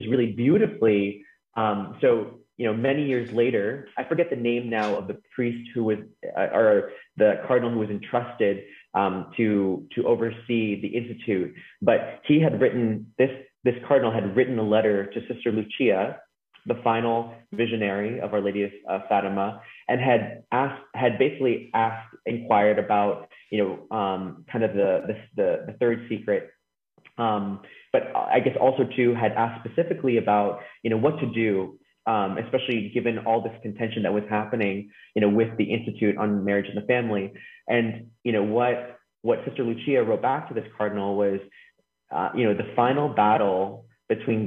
really beautifully. So, many years later, I forget the name now of the priest who was, or the cardinal who was entrusted to oversee the institute, but he had written this cardinal had written a letter to Sister Lucia, the final visionary of Our Lady of Fatima, and had basically inquired about, kind of the third secret, but I guess also too had asked specifically about, what to do, especially given all this contention that was happening, with the Institute on Marriage and the Family. And, what Sister Lucia wrote back to this cardinal was, the final battle between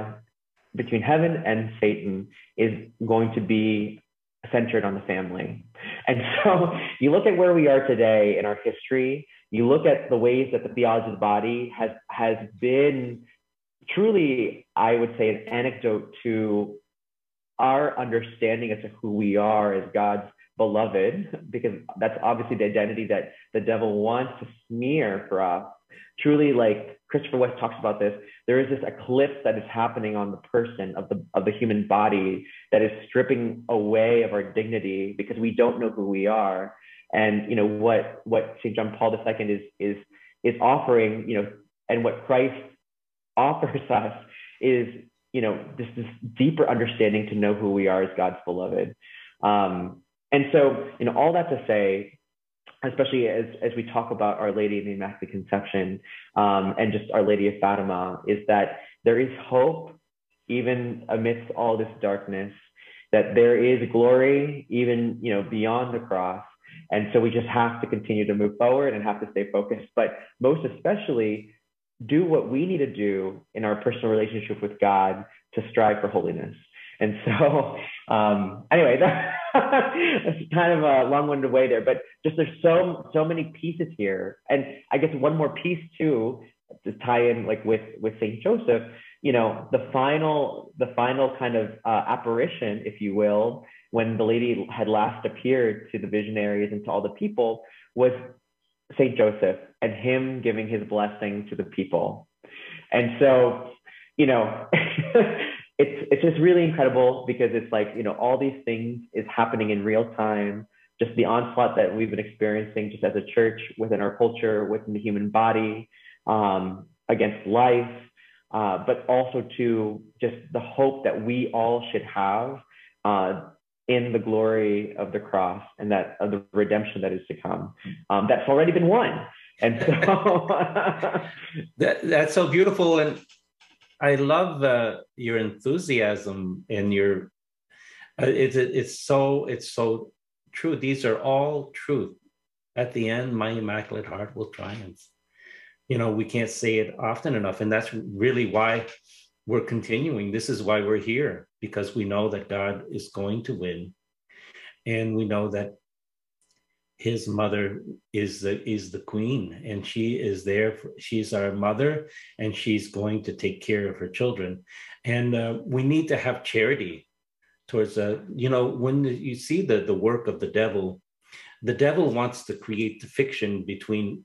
heaven and Satan is going to be centered on the family. And so you look at where we are today in our history, you look at the ways that the theology of the body has been truly, I would say, an anecdote to our understanding as to who we are as God's beloved, because that's obviously the identity that the devil wants to smear for us. Truly, like Christopher West talks about this, there is this eclipse that is happening on the person of the human body that is stripping away of our dignity because we don't know who we are. And what St. John Paul II is offering, and what Christ offers us is, this deeper understanding to know who we are as God's beloved. And so, all that to say, especially as we talk about Our Lady of the Immaculate Conception, and just Our Lady of Fatima, is that there is hope even amidst all this darkness, that there is glory even, beyond the cross. And so we just have to continue to move forward and have to stay focused, but most especially do what we need to do in our personal relationship with God to strive for holiness. And so, anyway, that's kind of a long-winded way there, but just there's so many pieces here. And I guess one more piece too, to tie in like with Saint Joseph, the final kind of apparition, if you will, when the lady had last appeared to the visionaries and to all the people, was Saint Joseph and him giving his blessing to the people. And so, it's just really incredible because it's like, all these things is happening in real time, just the onslaught that we've been experiencing just as a church within our culture, within the human body, against life, but also to just the hope that we all should have in the glory of the cross and that of the redemption that is to come. That's already been won. And so that's so beautiful. And I love your enthusiasm and your, it's so true. These are all truth. At the end, my Immaculate Heart will triumph. We can't say it often enough. And that's really why we're continuing. This is why we're here, because we know that God is going to win. And we know that his mother is the queen, and she is there. She's our mother, and she's going to take care of her children. And we need to have charity towards, when you see the work of the devil wants to create the fiction between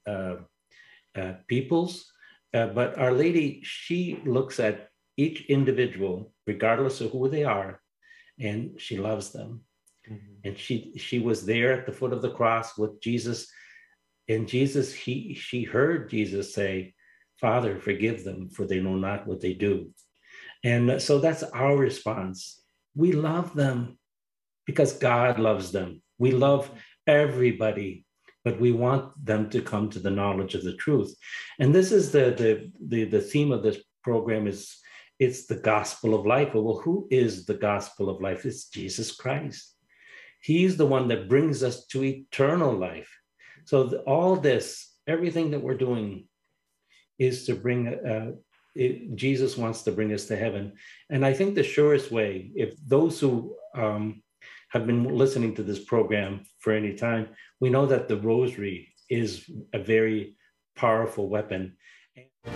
peoples. But Our Lady, she looks at each individual, regardless of who they are, and she loves them. Mm-hmm. And she was there at the foot of the cross with Jesus. And Jesus, she heard Jesus say, "Father, forgive them, for they know not what they do." And so that's our response. We love them because God loves them. We love everybody, but we want them to come to the knowledge of the truth. And this is the theme of this program it's the gospel of life. Well, who is the gospel of life? It's Jesus Christ. He's the one that brings us to eternal life. So all this, everything that we're doing is to bring, Jesus wants to bring us to heaven. And I think the surest way, if those who have been listening to this program for any time, we know that the rosary is a very powerful weapon.